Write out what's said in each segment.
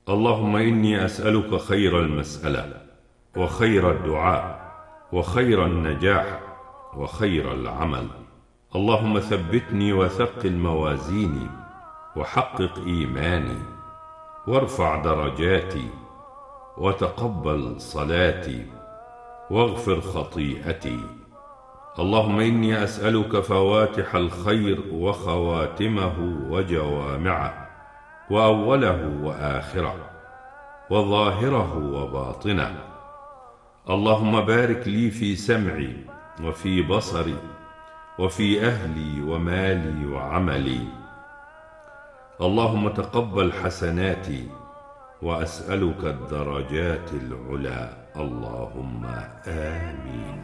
اللهم إني أسألك خير المسألة وخير الدعاء وخير النجاح وخير العمل. اللهم ثبتني وثقل موازيني وحقق إيماني وارفع درجاتي وتقبل صلاتي واغفر خطيئتي. اللهم إني أسألك فواتح الخير وخواتمه وجوامعه وأوله وآخره وظاهره وباطنه. اللهم بارك لي في سمعي وفي بصري وفي أهلي ومالي وعملي. اللهم تقبل حسناتي وأسألك الدرجات العلى. اللهم آمين.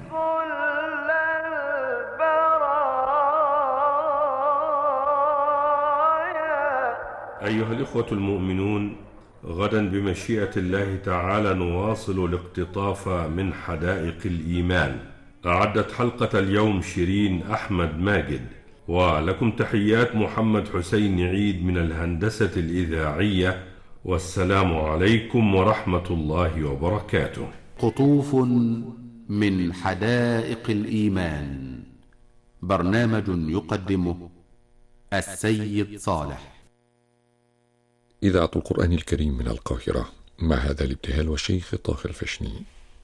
أيها الإخوة المؤمنون، غدا بمشيئة الله تعالى نواصل الاقتطاف من حدائق الإيمان. أعدت حلقة اليوم شيرين أحمد ماجد، ولكم تحيات محمد حسين عيد من الهندسة الإذاعية، والسلام عليكم ورحمة الله وبركاته. قطوف من حدائق الإيمان، برنامج يقدمه السيد صالح. إذاعة القرآن الكريم من القاهرة، مع هذا الابتهال والشيخ طاهر الفشني.